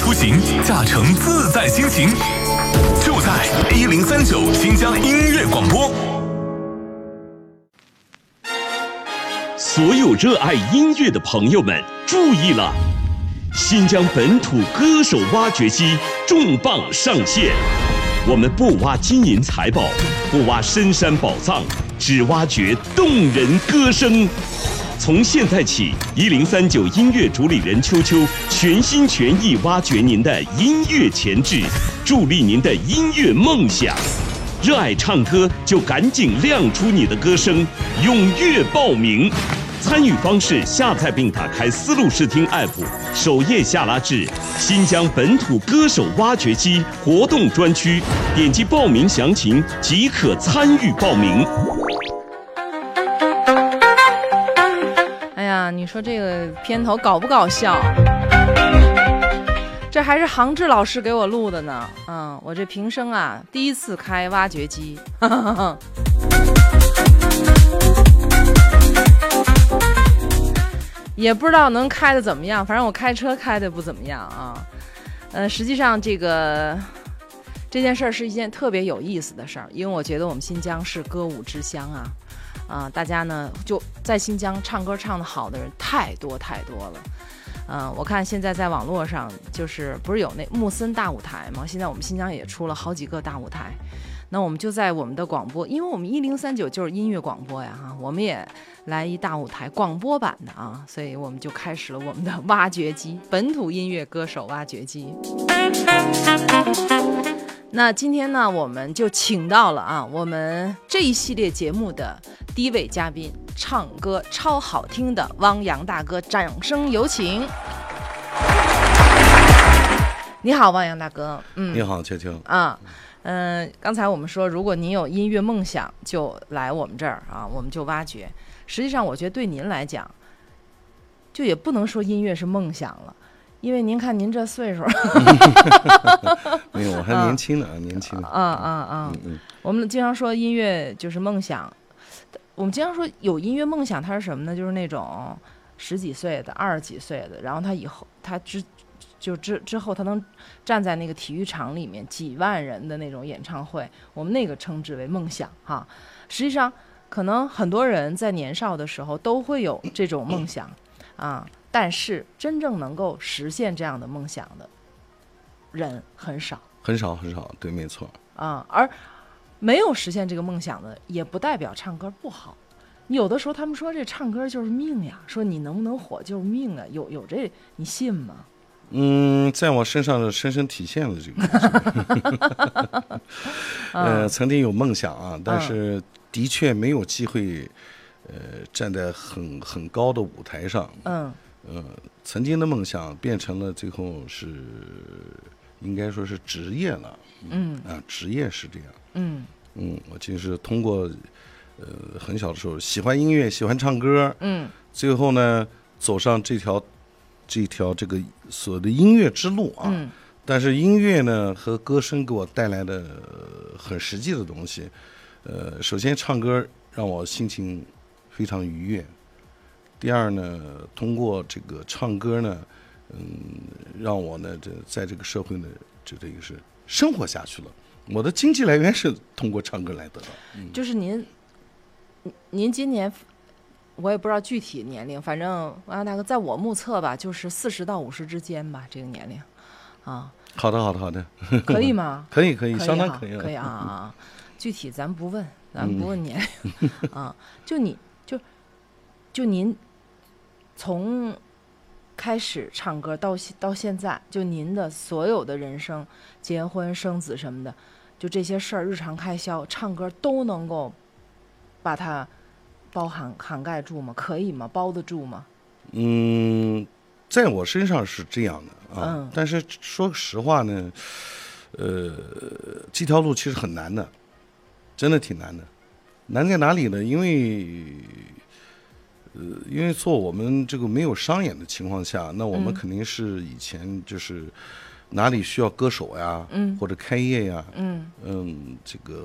出行，驾乘自在心情。就在1039新疆音乐广播。 所有热爱音乐的朋友们注意了！新疆本土歌手挖掘机重磅上线，我们不挖金银财宝，不挖深山宝藏，只挖掘动人歌声。从现在起，1039音乐主理人秋秋全心全意挖掘您的音乐潜质，助力您的音乐梦想。热爱唱歌就赶紧亮出你的歌声，踊跃报名。参与方式：下载并打开丝路视听 App， 首页下拉至新疆本土歌手挖掘机活动专区，点击报名详情即可参与报名。 哎呀，你说这个片头搞不搞笑？这还是杭志老师给我录的呢。我这平生啊第一次开挖掘机。也不知道能开的怎么样，反正我开车开的不怎么样啊。实际上这件事儿是一件特别有意思的事儿，因为我觉得我们新疆是歌舞之乡啊。大家呢就在新疆唱歌唱得好的人太多了。我看现在在网络上就是不是有那木森大舞台吗？现在我们新疆也出了好几个大舞台。那我们就在我们的广播，因为我们1039就是音乐广播呀我们也来一大舞台广播版的所以我们就开始了我们的挖掘机，本土音乐歌手挖掘机。那今天呢，我们就请到了我们这一系列节目的第一位嘉宾，唱歌超好听的汪洋大哥，掌声有请。你好，汪洋大哥。 你好，秋秋。 刚才我们说，如果您有音乐梦想，就来我们这儿我们就挖掘。实际上，我觉得对您来讲，就也不能说音乐是梦想了，因为您看您这岁数。 没有，我还年轻呢，年轻。 我们经常说音乐就是梦想，我们经常说有音乐梦想，它是什么呢？就是那种10几岁的、20几岁的，然后他以后他之后他能站在那个体育场里面几万人的那种演唱会，我们那个称之为梦想实际上可能很多人在年少的时候都会有这种梦想但是真正能够实现这样的梦想的人很少，对，没错而没有实现这个梦想的也不代表唱歌不好。有的时候他们说这唱歌就是命呀，说你能不能火就是命啊，有这你信吗？ 在我身上深深体现了这个。曾经有梦想但是的确没有机会，站在很高的舞台上。曾经的梦想变成了最后是应该说是职业了。职业是这样。我就是通过很小的时候喜欢音乐，喜欢唱歌。最后呢走上这条这个所谓的音乐之路但是音乐呢和歌声给我带来的很实际的东西。首先唱歌让我心情非常愉悦，第二呢通过这个唱歌呢让我呢在这个社会呢这个是生活下去了。我的经济来源是通过唱歌来得到。 就是您今年我也不知道具体年龄，反正汪大哥在我目测吧，就是40到50之间吧，这个年龄好的， 可以吗？ 可以，相当可以。 可以具体咱不问年龄就您从开始唱歌到现在，就您的所有的人生，结婚生子什么的，就这些事儿，日常开销，唱歌都能够把它涵盖住吗？可以吗？包得住吗？ 在我身上是这样的但是说实话呢，这条路其实很难的，真的挺难的。难在哪里呢？因为做我们这个没有商演的情况下，那我们肯定是以前就是哪里需要歌手呀，或者开业呀，这个